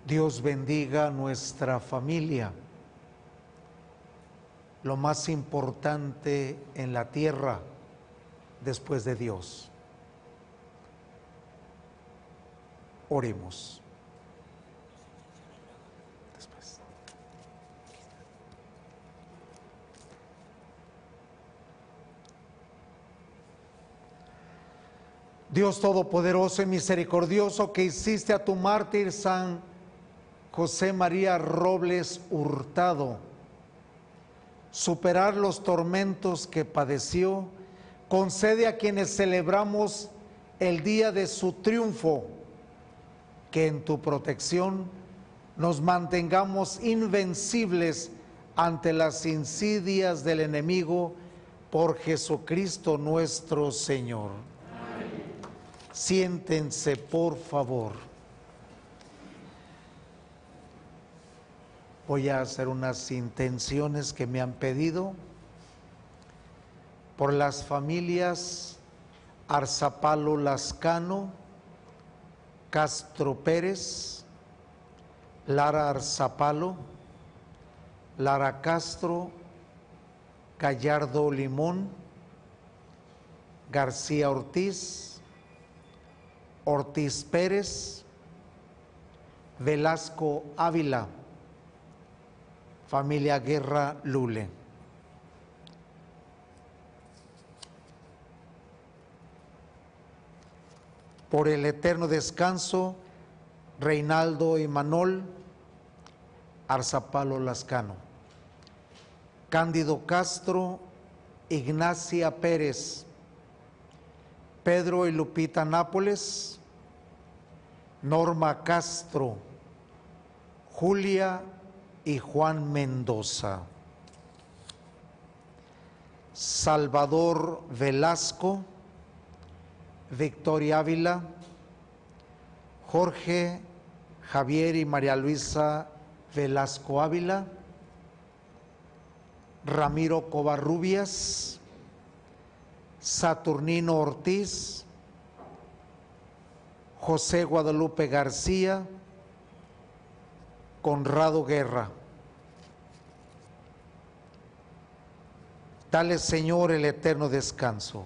Dios bendiga nuestra familia, lo más importante en la tierra después de Dios. Oremos. Dios todopoderoso y misericordioso, que hiciste a tu mártir San José María Robles Hurtado superar los tormentos que padeció, concede a quienes celebramos el día de su triunfo, que en tu protección nos mantengamos invencibles ante las insidias del enemigo, por Jesucristo nuestro Señor. Amén. Siéntense, por favor. Voy a hacer unas intenciones que me han pedido por las familias Arzapalo Lascano, Castro Pérez, Lara Arzapalo, Lara Castro, Gallardo Limón, García Ortiz, Ortiz Pérez, Velasco Ávila, familia Guerra Lule. Por el eterno descanso, Reinaldo Imanol Arzapalo Lascano, Cándido Castro, Ignacia Pérez, Pedro y Lupita Nápoles, Norma Castro, Julia y Juan Mendoza, Salvador Velasco, Victoria Ávila, Jorge, Javier y María Luisa Velasco Ávila, Ramiro Covarrubias, Saturnino Ortiz, José Guadalupe García, Conrado Guerra. Dale, Señor, el eterno descanso.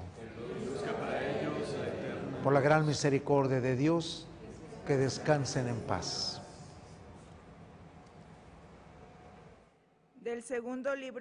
Por la gran misericordia de Dios, que descansen en paz. Del segundo libro